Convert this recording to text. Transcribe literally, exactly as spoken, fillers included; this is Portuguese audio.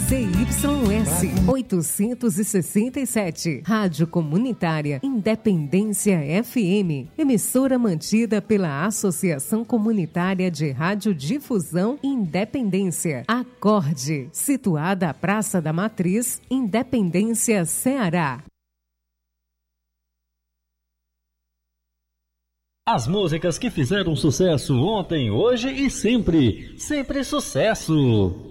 Z Y S oitocentos e sessenta e sete, Rádio Comunitária Independência F M, emissora mantida pela Associação Comunitária de Radiodifusão Independência, Acorde, situada à Praça da Matriz, Independência, Ceará. As músicas que fizeram sucesso ontem, hoje e sempre. Sempre sucesso!